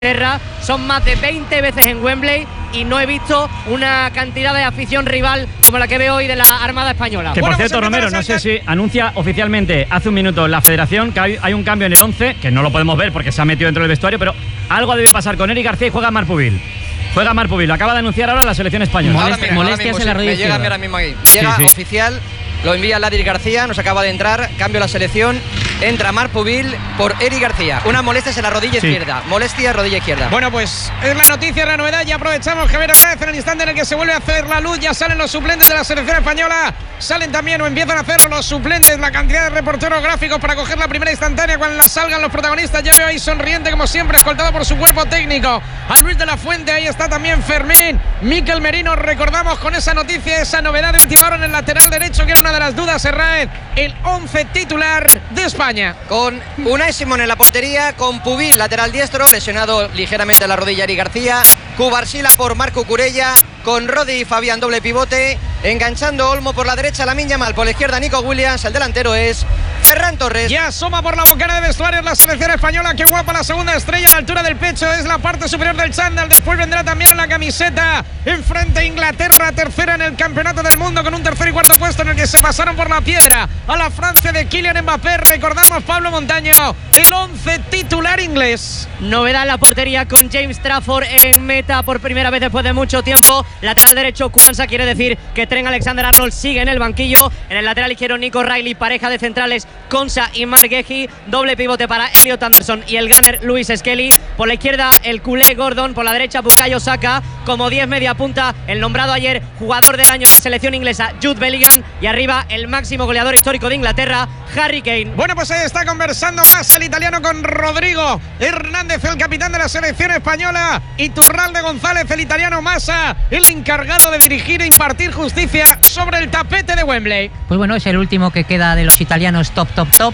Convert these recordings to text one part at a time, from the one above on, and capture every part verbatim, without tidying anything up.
Son más de veinte veces en Wembley y no he visto una cantidad de afición rival como la que veo hoy de la Armada Española. Que por bueno, cierto, pues Romero, no sé si anuncia oficialmente hace un minuto la Federación que hay, hay un cambio en el once, que no lo podemos ver porque se ha metido dentro del vestuario, pero algo debe pasar con Eric García y juega Marpubil. Juega Marpubil, lo acaba de anunciar ahora la selección española. Ahora mismo, molestias en la rodilla. Me llega ahora mismo aquí. Me llega sí, sí. oficial. Lo envía Ladir García, nos acaba de entrar, cambio la selección, entra Marpubil por Eric García. Una molestia en la rodilla sí. izquierda, molestia rodilla izquierda. Bueno, pues es la noticia, la novedad, y aprovechamos Javier Hernández en el instante en el que se vuelve a hacer la luz, ya salen los suplentes de la selección española, salen también o empiezan a hacerlo los suplentes, la cantidad de reporteros gráficos para coger la primera instantánea cuando salgan los protagonistas. Ya veo ahí sonriente como siempre, escoltado por su cuerpo técnico, a Luis de la Fuente, ahí está también Fermín, Mikel Merino, recordamos con esa noticia, esa novedad de última hora en el lateral derecho, que era una de las dudas, Herráez, el once titular de España. Con Unai Simón en la portería, con Pubil, lateral diestro, lesionado ligeramente en la rodilla Eric García, Cubarsila por Marco Curella, con Rodri y Fabián doble pivote, enganchando Olmo por la derecha, Lamine Yamal por la izquierda, Nico Williams, el delantero es Ferran Torres. Ya asoma por la bocana de vestuarios la selección española, qué guapa la segunda estrella a la altura del pecho, es la parte superior del chándal, después vendrá también en la camiseta, enfrente Inglaterra, tercera en el campeonato del mundo con un tercer y cuarto puesto en el que se pasaron por la piedra a la Francia de Kylian Mbappé. Recordamos, Pablo Montaño, el once titular inglés. Novedad en la portería con James Trafford en meta por primera vez después de mucho tiempo. Lateral derecho Kwanza, quiere decir que Trent Alexander-Arnold sigue en el banquillo. En el lateral izquierdo Nico Riley, pareja de centrales Konsa y Marc Guehi, doble pivote para Elliot Anderson y el gunner Luis Skelly. Por la izquierda el culé Gordon, por la derecha Bukayo Saka, como diez media punta el nombrado ayer jugador del año de la selección inglesa Jude Bellingham, y arriba el máximo goleador histórico de Inglaterra, Harry Kane. Bueno, pues ahí está conversando más el italiano con Rodrigo Hernández, el capitán de la selección española, y Turralde González, el italiano Massa, el encargado de dirigir e impartir justicia sobre el tapete de Wembley. Pues bueno, es el último que queda de los italianos top, top, top.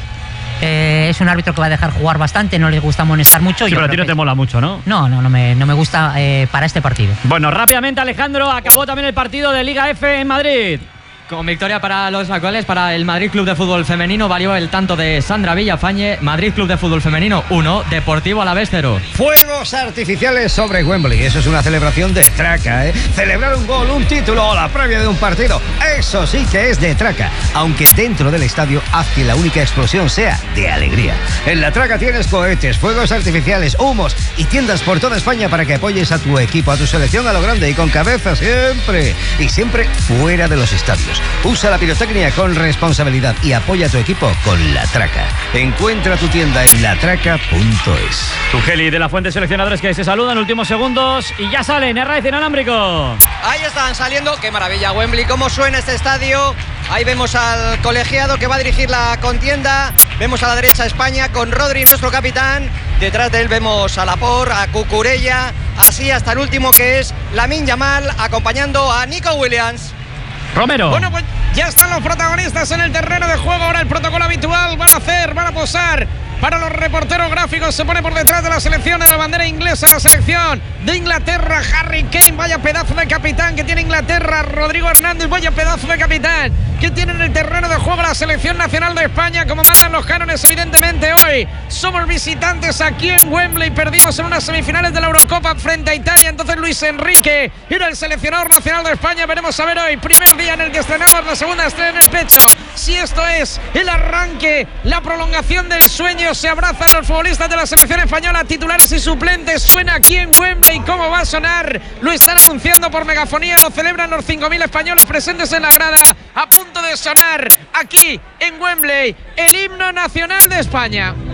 Eh, es un árbitro que va a dejar jugar bastante, no les gusta amonestar mucho. Sí, Yo pero a ti no te mola mucho, ¿no? No, no, no me, no me gusta eh, para este partido. Bueno, rápidamente, Alejandro, acabó también el partido de Liga F en Madrid. Con victoria para los actuales, para el Madrid Club de Fútbol Femenino, valió el tanto de Sandra Villafañe. Madrid Club de Fútbol Femenino uno, Deportivo Alavés cero. Fuegos artificiales sobre Wembley, eso es una celebración de traca, ¿eh? Celebrar un gol, un título o la previa de un partido, eso sí que es de traca. Aunque dentro del estadio haz que la única explosión sea de alegría. En la traca tienes cohetes, fuegos artificiales, humos y tiendas por toda España para que apoyes a tu equipo, a tu selección a lo grande y con cabeza siempre. Y siempre fuera de los estadios. Usa la pirotecnia con responsabilidad y apoya a tu equipo con La Traca. Encuentra tu tienda en latraca punto es. Tugeli de la Fuente, seleccionadores que se saludan, últimos segundos y ya salen. Herráez inalámbrico. Ahí están saliendo, qué maravilla Wembley, cómo suena este estadio. Ahí vemos al colegiado que va a dirigir la contienda. Vemos a la derecha a España con Rodri, nuestro capitán. Detrás de él vemos a Laporte, a Cucurella, así hasta el último que es Lamine Yamal, acompañando a Nico Williams. Romero. Bueno, pues ya están los protagonistas en el terreno de juego. Ahora el protocolo habitual. Van a hacer, van a posar para los reporteros gráficos. Se pone por detrás de la selección, de la bandera inglesa, la selección de Inglaterra, Harry Kane. Vaya pedazo de capitán que tiene Inglaterra. Rodrigo Hernández, vaya pedazo de capitán que tiene en el terreno de juego la selección nacional de España. Como mandan los cánones, evidentemente hoy somos visitantes aquí en Wembley. Perdimos en unas semifinales de la Eurocopa frente a Italia. Entonces Luis Enrique era el seleccionador nacional de España. Veremos a ver hoy, primer día en el que estrenamos la segunda estrella en el pecho, si esto es el arranque, la prolongación del sueño. Se abrazan los futbolistas de la selección española, titulares y suplentes. Suena aquí en Wembley. ¿Cómo va a sonar? Lo están anunciando por megafonía. Lo celebran los cinco mil españoles presentes en la grada. A punto de sonar aquí en Wembley el himno nacional de España.